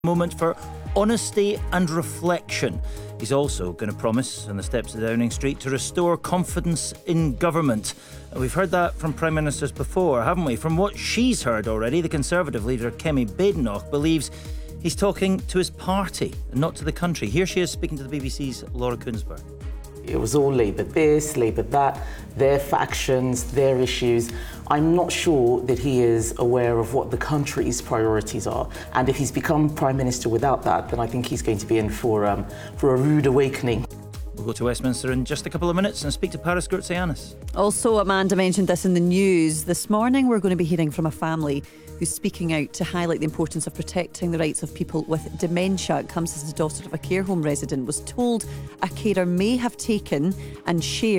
Moment for honesty and reflection. He's also going to promise on the steps of Downing Street to restore confidence in government. We've heard that from Prime Ministers before, haven't we? From what she's heard already, the Conservative leader Kemi Badenoch believes he's talking to his party and not to the country. Here she is speaking to the BBC's Laura Kuenssberg. It was all Labour this, Labour that, their factions, their issues. I'm not sure that he is aware of what the country's priorities are. And if he's become Prime Minister without that, then I think he's going to be in for a rude awakening. We'll go to Westminster in just a couple of minutes and speak to Paris Gurtsianis. Also, Amanda mentioned this in the news. This morning we're going to be hearing from a family who's speaking out to highlight the importance of protecting the rights of people with dementia. It comes as the daughter of a care home resident was told a carer may have taken and shared